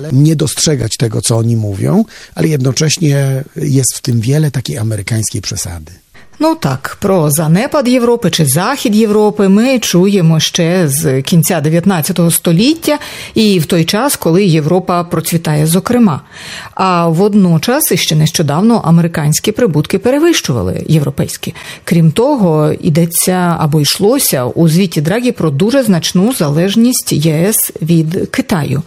nie dostrzegać tego, co oni mówią, ale jednocześnie jest w tym wiele takiej amerykańskiej przesady. Ну так, про занепад Європи чи Захід Європи ми чуємо ще з кінця 19 століття і в той час, коли Європа процвітає зокрема. А водночас, і ще нещодавно, американські прибутки перевищували європейські. Крім того, йдеться або йшлося у звіті Драгі про дуже значну залежність ЄС від Китаю.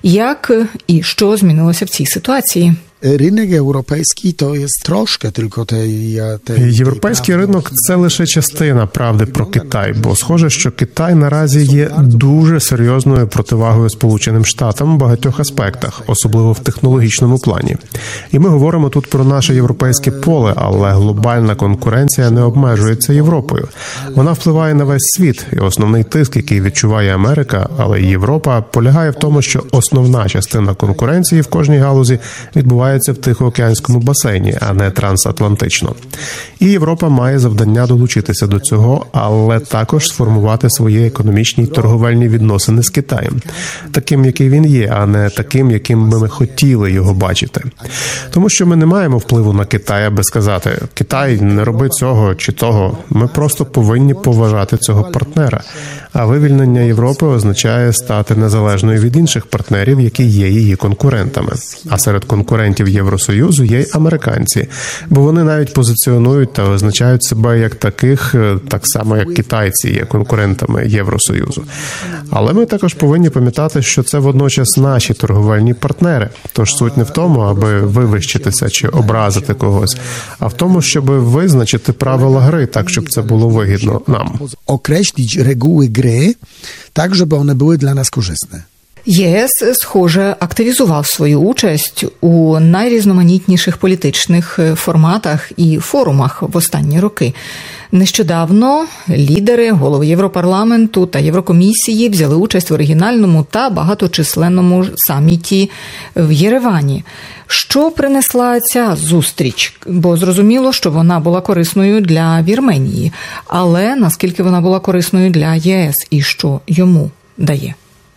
Як і що змінилося в цій ситуації? Rynek europejski to jest troszkę tylko tej Європейський ринок – це лише частина правди про Китай, бо схоже, що Китай наразі є дуже серйозною противагою Сполученим Штатам в багатьох аспектах, особливо в технологічному плані. І ми говоримо тут про наше європейське поле, але глобальна конкуренція не обмежується Європою. Вона впливає на весь світ, і основний тиск, який відчуває Америка, але й Європа, полягає в тому, що основна частина конкуренції в кожній галузі відбувається в Тихоокеанському басейні, а не трансатлантично. І Європа має завдання долучитися до цього, але також сформувати свої економічні й торговельні відносини з Китаєм. Таким, який він є, а не таким, яким би ми хотіли його бачити. Тому що ми не маємо впливу на Китай, аби сказати, Китай, не роби цього чи того. Ми просто повинні поважати цього партнера. А вивільнення Європи означає стати незалежною від інших партнерів, які є її конкурентами. А серед конкурентів Євросоюзу є й американці, бо вони навіть позиціонують та означають себе як таких, так само як китайці є конкурентами Євросоюзу. Але ми також повинні пам'ятати, що це водночас наші торговельні партнери. Тож суть не в тому, аби вивищитися чи образити когось, а в тому, щоб визначити правила гри так, щоб це було вигідно нам. Określić reguły gry, tak żeby one były dla nas korzystne. ЄС, схоже, активізував свою участь у найрізноманітніших політичних форматах і форумах в останні роки. Нещодавно лідери, голови Європарламенту та Єврокомісії взяли участь в оригінальному та багаточисленному саміті в Єревані. Що принесла ця зустріч? Бо зрозуміло, що вона була корисною для Вірменії. Але наскільки вона була корисною для ЄС і що йому дає?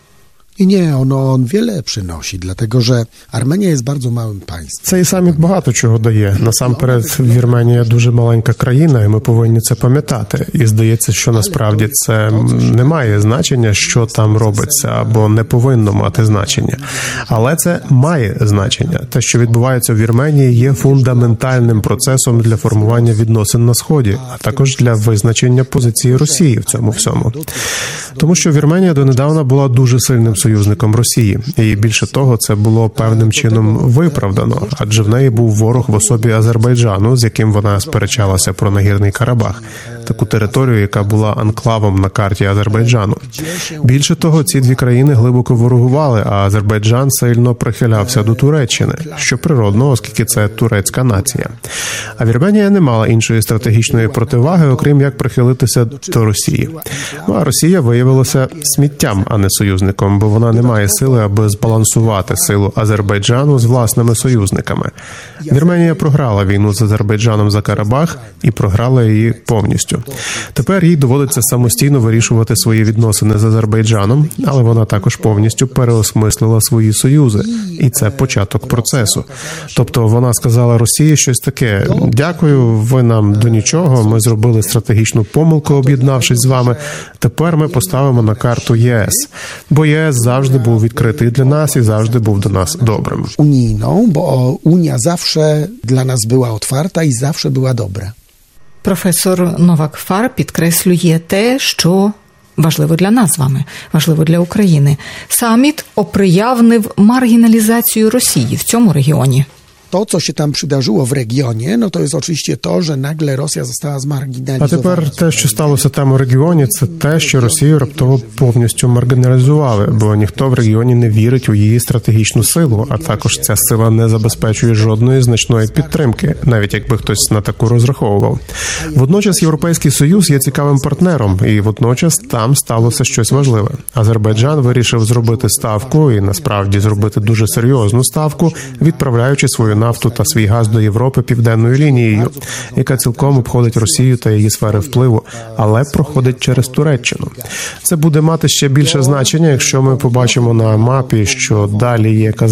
I nie, on wiele przynosi, dlatego że Armenia jest bardzo małym państwem. Цей саміт багато чого дає. Насамперед, Вірменія дуже маленька країна, і ми повинні це пам'ятати. І здається, що насправді це не має значення, що там робиться, або не повинно мати значення. Але це має значення. Те, що відбувається в Вірменії, є фундаментальним процесом для формування відносин на Сході, а також для визначення позиції Росії в цьому всьому. Тому що Вірменія донедавна була дуже сильним союзником Росії. І більше того, це було певним чином виправдано, адже в неї був ворог в особі Азербайджану, з яким вона сперечалася про Нагірний Карабах, таку територію, яка була анклавом на карті Азербайджану. Більше того, ці дві країни глибоко ворогували, а Азербайджан сильно прихилявся до Туреччини, що природно, оскільки це турецька нація. А Вірменія не мала іншої стратегічної противаги, окрім як прихилитися до Росії. Ну, а Росія виявилася сміттям, а не союзником, бо вона не має сили, аби збалансувати силу Азербайджану з власними союзниками. Вірменія програла війну з Азербайджаном за Карабах і програла її повністю. Тепер їй доводиться самостійно вирішувати свої відносини з Азербайджаном, але вона також повністю переосмислила свої союзи. І це початок процесу. Тобто вона сказала Росії щось таке: «Дякую, ви нам до нічого, ми зробили стратегічну помилку, об'єднавшись з вами. Тепер ми поставимо на карту ЄС». Бо ЄС завжди був відкритий для нас і завжди був до нас добрим. Unijną, bo Unia zawsze dla nas była otwarta i zawsze była dobra. Професор Новак Фар підкреслює те, що важливо для нас з вами, важливо для України. Саміт оприявнив маргіналізацію Росії в цьому регіоні. To, co się tam przydarzyło w regionie, no to jest oczywiście to, że nagle Rosja została zmarginalizowana. А тепер те, що сталося там у регіоні, це те, що Росію раптово повністю маргіналізували, бо ніхто в регіоні не вірить у її стратегічну силу, а також ця сила не забезпечує жодної значної підтримки, навіть якби хтось на таку розраховував. Водночас Європейський Союз є цікавим партнером, і водночас там сталося щось важливе. Азербайджан вирішив зробити ставку, і насправді зробити дуже серйозну ставку, відправляючи свою нафту та свій газ до Європи південною лінією, яка цілком обходить Росію та її сфери впливу, але проходить через Туреччину. Це буде мати ще більше значення, якщо ми побачимо на мапі, що далі є